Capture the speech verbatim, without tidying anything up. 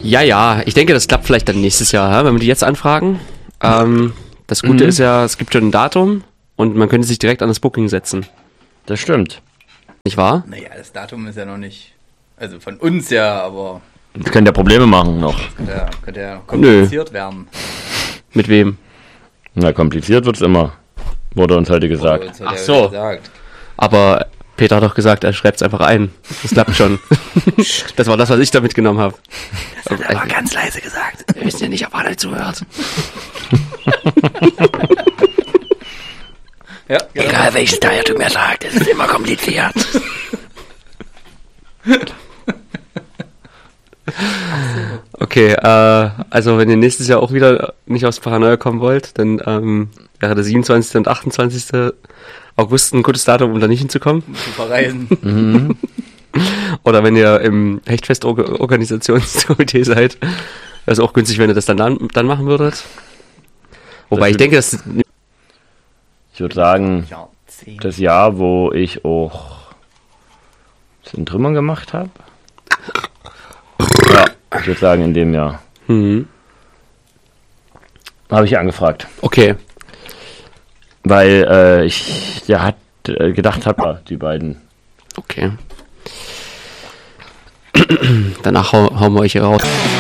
Ja, ja, ich denke, das klappt vielleicht dann nächstes Jahr, wenn wir die jetzt anfragen. Ähm, das Gute mhm. ist ja, es gibt schon ein Datum und man könnte sich direkt an das Booking setzen. Das stimmt. Nicht wahr? Naja, das Datum ist ja noch nicht, also von uns ja, aber... Das könnte ja Probleme machen noch. Das könnte ja, könnte ja kompliziert Nö. werden. Mit wem? Na, kompliziert wird's immer, wurde uns heute gesagt. Uns Ach so, gesagt. Aber Peter hat doch gesagt, er schreibt es einfach ein. Das klappt schon. Das war das, was ich da mitgenommen habe. Das hat er aber ganz leise gesagt. Wir wissen ja nicht, ob einer zuhört. Ja, genau. Egal welches Teil du mir sagst, es ist immer kompliziert. Okay, äh, also wenn ihr nächstes Jahr auch wieder nicht aus Paranoia kommen wollt, dann ähm, wäre der siebenundzwanzigste und achtundzwanzigste August ein gutes Datum, um da nicht hinzukommen. Zu verreisen. Mhm. Oder wenn ihr im Hechtfest-Organisationskomitee seid, wäre es auch günstig, wenn ihr das dann, dann machen würdet. Wobei das ich denke, dass... Ich würde sagen, Jahrzehnt. Das Jahr, wo ich auch das in Trümmern gemacht habe. Ja, ich würde sagen, in dem Jahr. Mhm. Habe ich angefragt. Okay. Weil äh, ich ja hat äh, gedacht habe, die beiden. Okay. Danach hau, hauen wir euch hier raus.